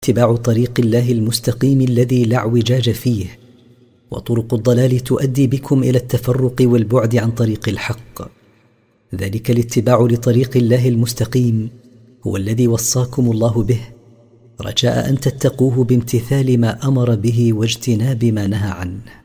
اتباع طريق الله المستقيم الذي لا اعوجاج فيه، وطرق الضلال تؤدي بكم الى التفرق والبعد عن طريق الحق. ذلك الاتباع لطريق الله المستقيم هو الذي وصاكم الله به، رجاء ان تتقوه بامتثال ما امر به واجتناب ما نهى عنه.